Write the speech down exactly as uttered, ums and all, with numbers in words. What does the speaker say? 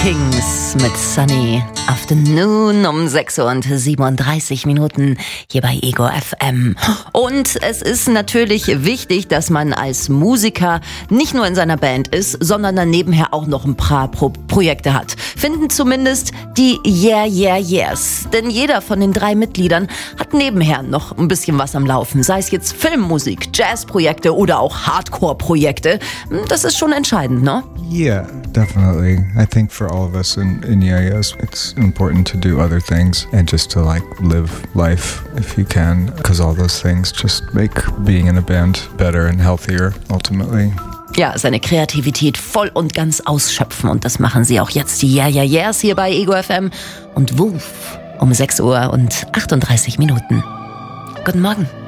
Kings mit Sunny Afternoon um sechs Uhr und siebenunddreißig Minuten hier bei Ego F M. Und es ist natürlich wichtig, dass man als Musiker nicht nur in seiner Band ist, sondern dann nebenher auch noch ein paar Pro- Projekte hat. Finden zumindest die Yeah, Yeah, Yeahs. Denn jeder von den drei Mitgliedern hat nebenher noch ein bisschen was am Laufen. Sei es jetzt Filmmusik, Jazzprojekte oder auch Hardcore-Projekte. Das ist schon entscheidend, ne? Yeah, definitely. I think for all of us in, in Yeah Yeahs, it's important to do other things and just to like live life if you can, because all those things just make being in a band better and healthier ultimately. Ja, seine Kreativität voll und ganz ausschöpfen, und das machen sie auch jetzt, die Yeah, Yeah, Yeahs hier bei Ego F M und Woof um sechs Uhr und achtunddreißig Minuten. Guten Morgen.